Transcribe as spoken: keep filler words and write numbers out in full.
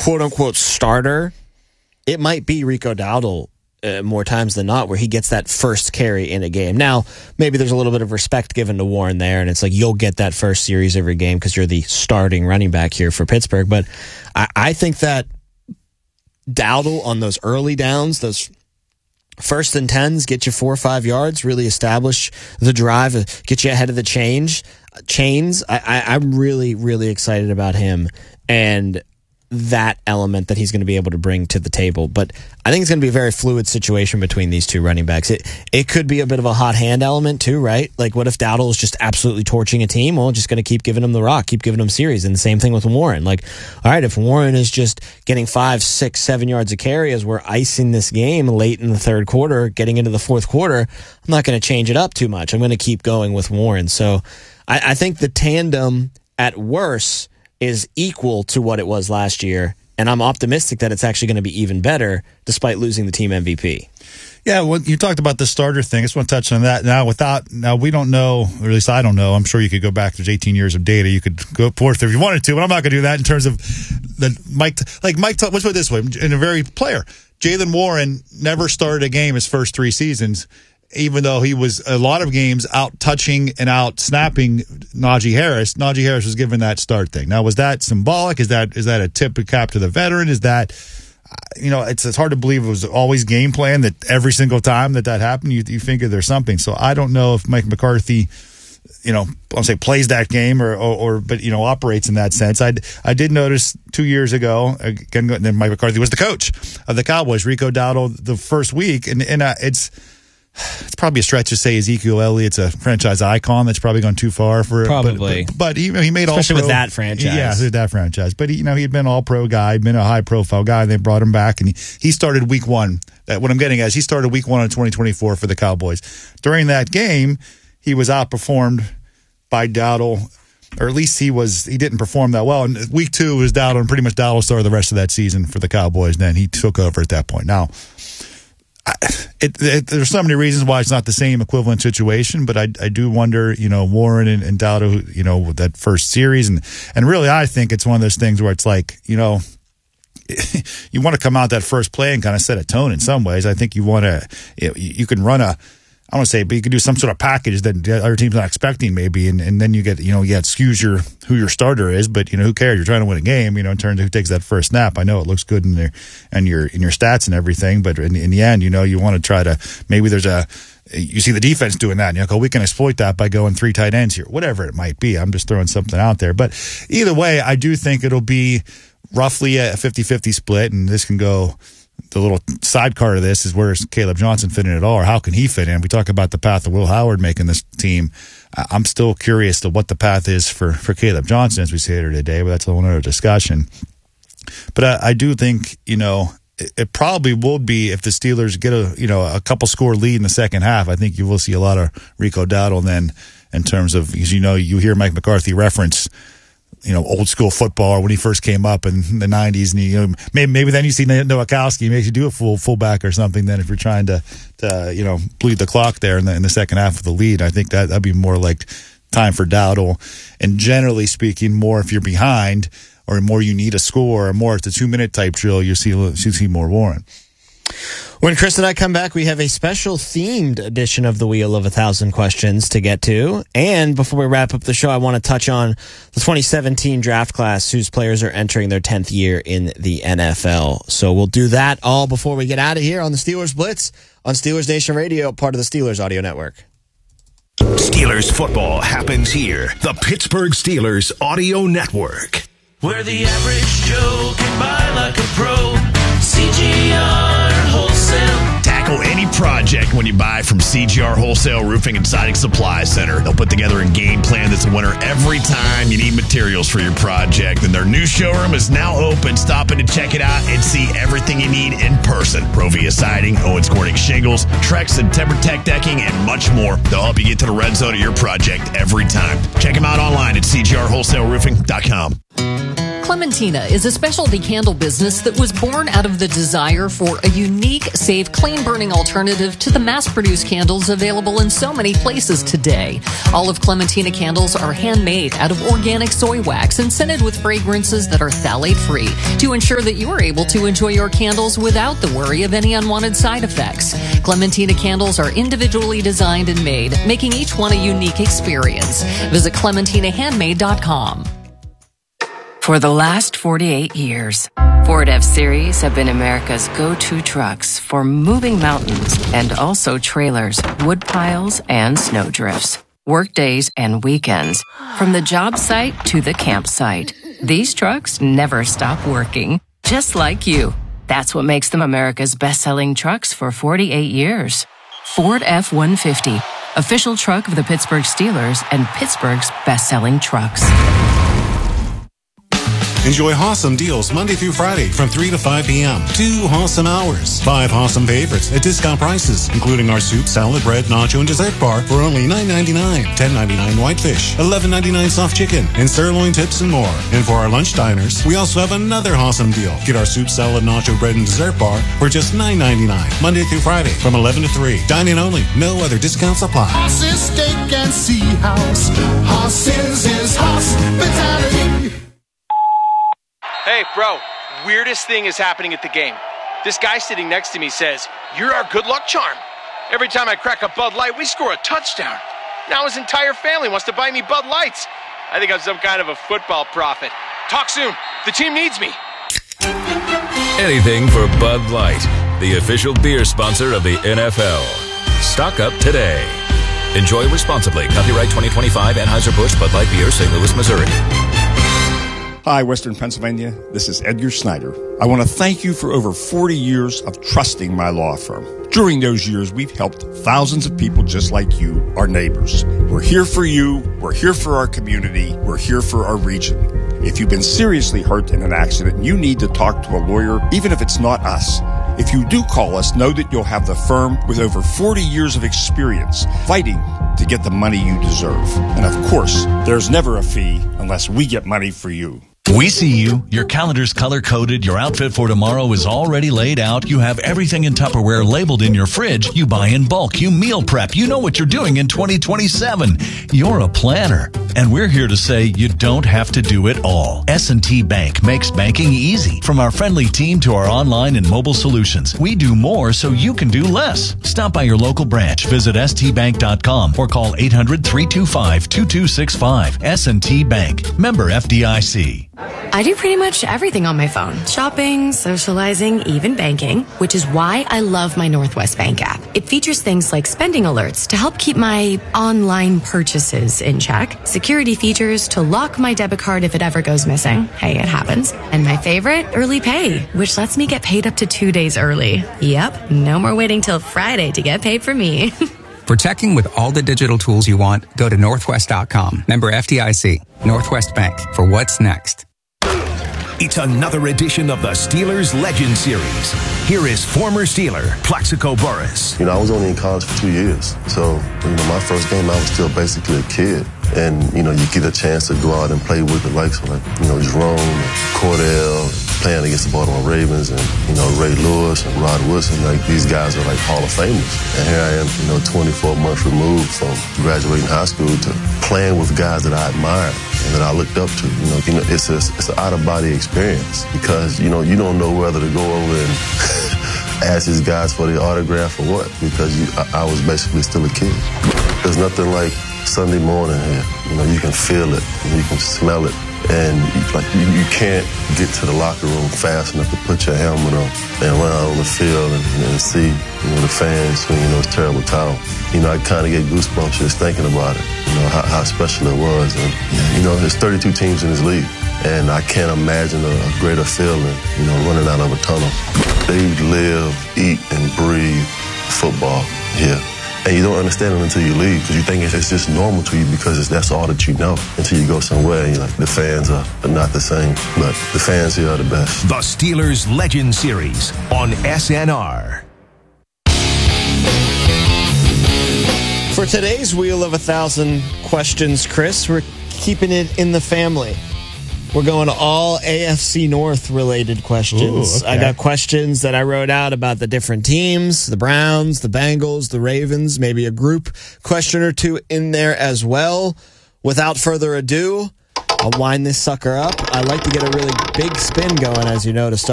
quote-unquote starter, it might be Rico Dowdle uh, more times than not where he gets that first carry in a game. Now, maybe there's a little bit of respect given to Warren there, and it's like you'll get that first series every game because you're the starting running back here for Pittsburgh. But I, I think that Dowdle on those early downs, those first and tens, get you four or five yards, really establish the drive, get you ahead of the change chains. I, I, I'm really, really excited about him and that element that he's going to be able to bring to the table. But I think it's going to be a very fluid situation between these two running backs. It it could be a bit of a hot hand element too, right? Like what if Dowdle is just absolutely torching a team? Well, just going to keep giving him the rock, keep giving him series. And the same thing with Warren. Like, all right, if Warren is just getting five, six, seven yards of carry as we're icing this game late in the third quarter, getting into the fourth quarter, I'm not going to change it up too much. I'm going to keep going with Warren. So I, I think the tandem at worst is equal to what it was last year, and I'm optimistic that it's actually going to be even better despite losing the team M V P. Yeah, well, you talked about the starter thing. I just want to touch on that. Now, without now, we don't know, or at least I don't know. I'm sure you could go back. There's eighteen years of data. You could go forth if you wanted to, but I'm not going to do that in terms of the Mike. Like Mike, let's put it this way: in a very player, Jaylen Warren never started a game his first three seasons, even though he was a lot of games out touching and out snapping Najee Harris. Najee Harris was given that start thing. Now, was that symbolic? Is that is that a tip of cap to the veteran? Is that, you know, it's it's hard to believe it was always game plan that every single time that that happened, you you figure there's something. So I don't know if Mike McCarthy, you know, I'll say plays that game or, or, or but, you know, operates in that sense. I I did notice two years ago, again, then Mike McCarthy was the coach of the Cowboys, Rico Dowdle, the first week. And, and uh, it's, It's probably a stretch to say Ezekiel Elliott's a franchise icon. That's probably gone too far for probably. But, but, but he, he made all especially pro, with that franchise. Yeah, with that franchise. But he, you know, he had been all pro guy, been a high profile guy. And they brought him back, and he, he started week one. That what I'm getting at is he started week one of twenty twenty-four for the Cowboys. During that game, he was outperformed by Dowdle, or at least he was. He didn't perform that well. And week two was Dowdle, and pretty much Dowdle started the rest of that season for the Cowboys. Then he took over at that point. Now. I, it, it, there's so many reasons why it's not the same equivalent situation, but I, I do wonder, you know, Warren and, and Dowdle, you know, with that first series, and and really, I think it's one of those things where it's like, you know, you want to come out that first play and kind of set a tone in some ways. I think you want to, you, you can run a, I don't want to say, but you can do some sort of package that the other team's not expecting, maybe, and, and then you get, you know, yeah, it skews your who your starter is, but you know, who cares? You're trying to win a game, you know, in terms of who takes that first snap. I know it looks good in your and your in your stats and everything, but in, in the end, you know, you want to try to maybe there's a you see the defense doing that, and you go, we can exploit that by going three tight ends here, whatever it might be. I'm just throwing something out there, but either way, I do think it'll be roughly a fifty-fifty split, and this can go. The little sidecar of this is where's Caleb Johnson fit in at all, or how can he fit in? We talk about the path of Will Howard making this team. I'm still curious to what the path is for, for Caleb Johnson as we sit here today, but that's a whole other discussion. But I, I do think, you know, it, it probably will be if the Steelers get a, you know, a couple score lead in the second half. I think you will see a lot of Rico Dowdle then in terms of, because, you know, you hear Mike McCarthy reference, you know, old school football when he first came up in the nineties, and you know, maybe maybe then you see Nowakowski makes you do a full fullback or something. Then if you're trying to, to you know, bleed the clock there in the in the second half of the lead, I think that that'd be more like time for Dowdle. And generally speaking, more if you're behind or more you need a score, or more it's a two minute type drill, you see you see more Warren. When Chris and I come back, we have a special themed edition of the Wheel of a Thousand Questions to get to. And before we wrap up the show, I want to touch on the twenty seventeen draft class, whose players are entering their tenth year in the N F L. So we'll do that all before we get out of here on the Steelers Blitz on Steelers Nation Radio, part of the Steelers Audio Network. Steelers football happens here. The Pittsburgh Steelers Audio Network. Where the average Joe can buy like a pro. C G R Wholesale. Tackle any project when you buy from C G R Wholesale Roofing and Siding Supply Center. They'll put together a game plan that's a winner every time you need materials for your project. And their new showroom is now open. Stop in to check it out and see everything you need in person. Provia Siding, Owens Corning Shingles, Trex and TimberTech Decking, and much more. They'll help you get to the red zone of your project every time. Check them out online at C G R wholesale roofing dot com. Clementina is a specialty candle business that was born out of the desire for a unique, safe, clean-burning alternative to the mass-produced candles available in so many places today. All of Clementina candles are handmade out of organic soy wax and scented with fragrances that are phthalate-free to ensure that you are able to enjoy your candles without the worry of any unwanted side effects. Clementina candles are individually designed and made, making each one a unique experience. Visit clementina handmade dot com. For the last forty-eight years, Ford F-Series have been America's go-to trucks for moving mountains and also trailers, wood piles, and snow drifts. Work days and weekends, from the job site to the campsite. These trucks never stop working, just like you. That's what makes them America's best-selling trucks for forty-eight years. Ford F one fifty, official truck of the Pittsburgh Steelers and Pittsburgh's best-selling trucks. Enjoy Hossam deals Monday through Friday from three to five p.m. Two Hossam hours. Five Hossam favorites at discount prices, including our soup, salad, bread, nacho, and dessert bar for only nine ninety-nine, ten ninety-nine whitefish, eleven ninety-nine soft chicken, and sirloin tips and more. And for our lunch diners, we also have another Hossam deal. Get our soup, salad, nacho, bread, and dessert bar for just nine ninety-nine, Monday through Friday from eleven to three. Dine-in only. No other discounts apply. Hoss's Steak and Sea House. Hoss's is hospitality. Hey, bro, weirdest thing is happening at the game. This guy sitting next to me says, "You're our good luck charm." Every time I crack a Bud Light, we score a touchdown. Now his entire family wants to buy me Bud Lights. I think I'm some kind of a football prophet. Talk soon. The team needs me. Anything for Bud Light, the official beer sponsor of the N F L. Stock up today. Enjoy responsibly. Copyright twenty twenty-five Anheuser-Busch Bud Light Beer, Saint Louis, Missouri. Hi, Western Pennsylvania. This is Edgar Snyder. I want to thank you for over forty years of trusting my law firm. During those years, we've helped thousands of people just like you, our neighbors. We're here for you. We're here for our community. We're here for our region. If you've been seriously hurt in an accident, you need to talk to a lawyer, even if it's not us. If you do call us, know that you'll have the firm with over forty years of experience fighting to get the money you deserve. And of course, there's never a fee unless we get money for you. We see you. Your calendar's color-coded. Your outfit for tomorrow is already laid out. You have everything in Tupperware labeled in your fridge. You buy in bulk. You meal prep. You know what you're doing in twenty twenty-seven. You're a planner. And we're here to say you don't have to do it all. S and T Bank makes banking easy. From our friendly team to our online and mobile solutions, we do more so you can do less. Stop by your local branch. Visit S T bank dot com or call eight hundred, three two five, two two six five. S and T Bank. Member F D I C. I do pretty much everything on my phone. Shopping, socializing, even banking, which is why I love my Northwest Bank app. It features things like spending alerts to help keep my online purchases in check, security features to lock my debit card if it ever goes missing. Hey, it happens. And my favorite, early pay, which lets me get paid up to two days early. Yep, no more waiting till Friday to get paid for me. For checking with all the digital tools you want, go to northwest dot com. Member F D I C. Northwest Bank. For what's next. It's another edition of the Steelers Legend Series. Here is former Steeler Plaxico Burress. You know, I was only in college for two years. So, you know, my first game, I was still basically a kid. And, you know, you get a chance to go out and play with the likes of, like, you know, Jerome and Cordell, playing against the Baltimore Ravens, and, you know, Ray Lewis and Rod Woodson. Like, these guys are like Hall of Famers. And here I am, you know, twenty-four months removed from graduating high school to playing with guys that I admired and that I looked up to. You know, you know it's a, it's an out-of-body experience because, you know, you don't know whether to go over and ask these guys for the autograph or what, because you, I, I was basically still a kid. There's nothing like Sunday morning here. You know, you can feel it, you can smell it, and you, like you, you can't get to the locker room fast enough to put your helmet on and run out on the field and, and see, you know, the fans swinging those terrible towels. You know, I kind of get goosebumps just thinking about it. You know how, how special it was, and you know, there's thirty-two teams in this league, and I can't imagine a, a greater feeling. You know, running out of a tunnel. They live, eat, and breathe football here. And you don't understand it until you leave, because you think it's, it's just normal to you because it's, that's all that you know. Until you go somewhere, and you're like, the fans are, are not the same, but the fans here are the best. The Steelers Legend Series on S N R. For today's Wheel of a Thousand Questions, Chris, we're keeping it in the family. We're going to all A F C North related questions. Ooh, okay. I got questions that I wrote out about the different teams, the Browns, the Bengals, the Ravens, maybe a group question or two in there as well. Without further ado, I'll wind this sucker up. I like to get a really big spin going, as you know, to start.